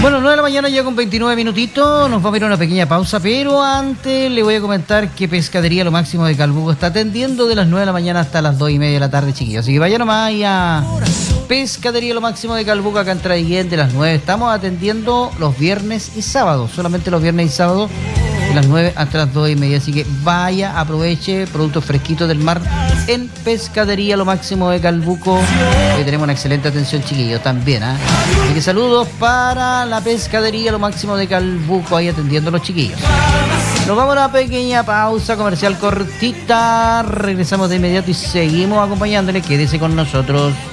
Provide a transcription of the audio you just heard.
Bueno, 9 de la mañana ya con 29 minutitos, nos vamos a ir a una pequeña pausa, pero antes le voy a comentar que Pescadería Lo Máximo de Calbuco está atendiendo de las 9 de la mañana hasta las 2:30 de la tarde, chiquillos. Así que vayan nomás ahí a Pescadería Lo Máximo de Calbuco, acá en Traiguén, de las 9. Estamos atendiendo los viernes y sábados, solamente los viernes y sábados, de las 9 hasta las 2:30. Así que vaya, aproveche productos fresquitos del mar en Pescadería Lo Máximo de Calbuco. Hoy tenemos una excelente atención, chiquillos, también, ¿eh? Así que saludos para la Pescadería Lo Máximo de Calbuco, ahí atendiendo a los chiquillos. Nos vamos a una pequeña pausa comercial cortita. Regresamos de inmediato y seguimos acompañándole. Quédese con nosotros.